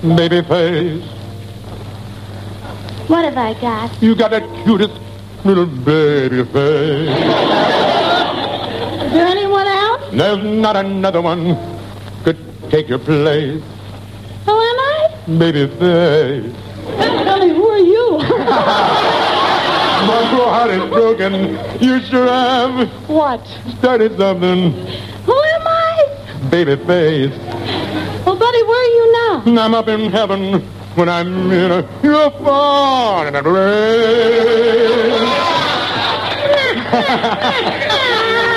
baby face. What have I got? You got that cutest little baby face. Is there anyone else? There's not another one could take your place. Who am I? Baby face. Tell me, who are you? My poor heart is broken. You sure have What? started something. Who am I? Baby face. Well, Buddy, where are you now? I'm up in heaven when I'm in your fall in the rain.